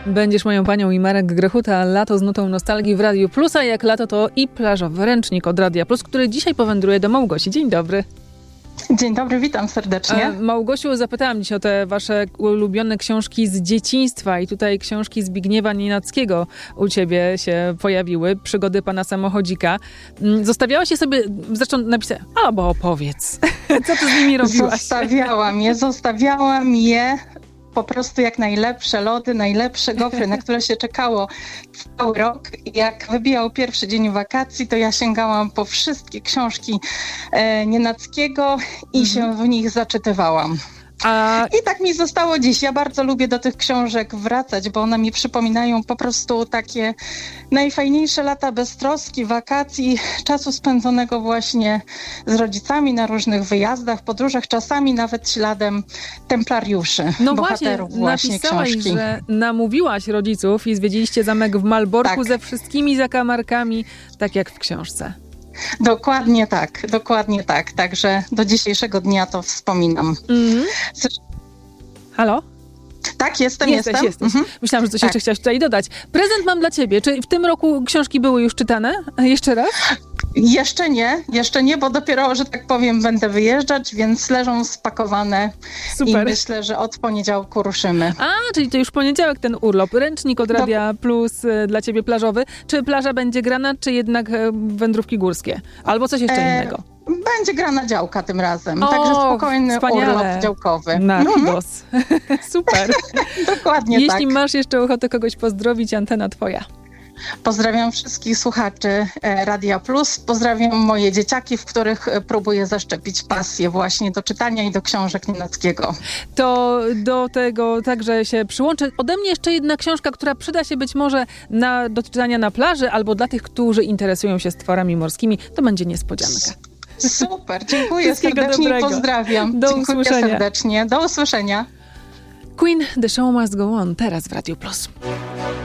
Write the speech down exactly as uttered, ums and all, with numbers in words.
Będziesz moją panią i Marek Grechuta, lato z nutą nostalgii w Radiu Plus, a jak lato to i plażowy ręcznik od Radia Plus, który dzisiaj powędruje do Małgosi. Dzień dobry. Dzień dobry, witam serdecznie. Małgosiu, zapytałam dziś o te wasze ulubione książki z dzieciństwa i tutaj książki Zbigniewa Nienackiego u ciebie się pojawiły, Przygody pana samochodzika. Zostawiałaś je sobie, zresztą napisać, albo opowiedz, co ty z nimi robiłaś? Zostawiałam je, zostawiałam je po prostu jak najlepsze lody, najlepsze gofry, na które się czekało cały rok. Jak wybijał pierwszy dzień wakacji, to ja sięgałam po wszystkie książki e, Nienackiego i mhm. się w nich zaczytywałam. A... I tak mi zostało dziś. Ja bardzo lubię do tych książek wracać, bo one mi przypominają po prostu takie najfajniejsze lata beztroski, wakacji, czasu spędzonego właśnie z rodzicami na różnych wyjazdach, podróżach, czasami nawet śladem templariuszy, no bohaterów właśnie, właśnie napisałaś, książki. Że namówiłaś rodziców i zwiedziliście zamek w Malborku tak. ze wszystkimi zakamarkami, tak jak w książce. Dokładnie tak, dokładnie tak. Także do dzisiejszego dnia to wspominam. Mm-hmm. Halo? Tak, jestem, jesteś, jestem. Jesteś. Mhm. Myślałam, że coś tak. jeszcze chciałaś tutaj dodać. Prezent mam dla ciebie. Czy w tym roku książki były już czytane? Jeszcze raz? Jeszcze nie, jeszcze nie, bo dopiero, że tak powiem, będę wyjeżdżać, więc leżą spakowane. Super. I myślę, że od poniedziałku ruszymy. A, czyli to już poniedziałek ten urlop. Ręcznik od Radia Do... Plus y, dla ciebie plażowy. Czy plaża będzie grana, czy jednak y, wędrówki górskie? Albo coś jeszcze e... innego? Będzie grana działka tym razem, o, także spokojny wspaniale. urlop działkowy. Na Rodos. Super. Dokładnie Jeśli tak. Jeśli masz jeszcze ochotę kogoś pozdrowić, antena twoja. Pozdrawiam wszystkich słuchaczy Radia Plus. Pozdrawiam moje dzieciaki, w których próbuję zaszczepić pasję właśnie do czytania i do książek Nienackiego. To do tego także się przyłączę. Ode mnie jeszcze jedna książka, która przyda się być może na, do czytania na plaży albo dla tych, którzy interesują się stworami morskimi. To będzie niespodzianka. Super, dziękuję serdecznie, dobrego. Pozdrawiam. Do dziękuję usłyszenia. serdecznie. Do usłyszenia. Queen, The Show Must Go On, teraz w Radiu Plus.